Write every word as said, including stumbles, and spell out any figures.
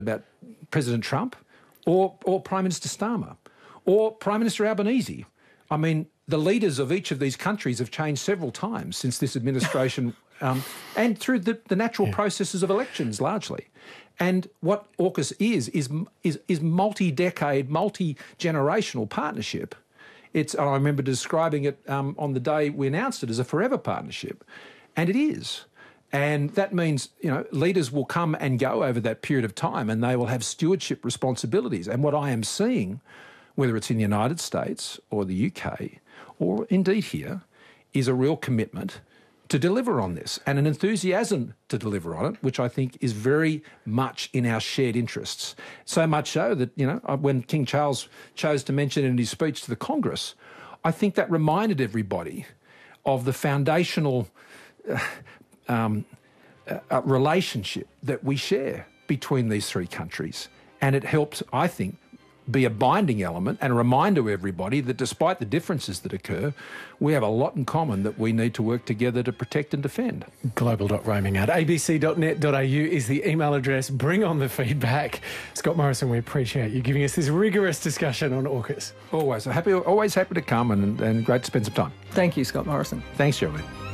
about President Trump or, or Prime Minister Starmer or Prime Minister Albanese. I mean, the leaders of each of these countries have changed several times since this administration um, and through the, the natural yeah. processes of elections largely. And what AUKUS is, is, is, is multi-decade, multi-generational partnership. It's, I remember describing it um, on the day we announced it as a forever partnership. And it is. And that means, you know, leaders will come and go over that period of time and they will have stewardship responsibilities. And what I am seeing, whether it's in the United States or the U K or indeed here, is a real commitment to deliver on this and an enthusiasm to deliver on it, which I think is very much in our shared interests. So much so that, you know, when King Charles chose to mention it in his speech to the Congress, I think that reminded everybody of the foundational uh, um, uh, relationship that we share between these three countries. And it helped, I think, be a binding element and a reminder to everybody that despite the differences that occur, we have a lot in common that we need to work together to protect and defend. global dot roaming at a b c dot net dot a u is the email address. Bring on the feedback. Scott Morrison, we appreciate you giving us this rigorous discussion on AUKUS. Always happy, always happy to come and, and great to spend some time. Thank you, Scott Morrison. Thanks, Geraldine.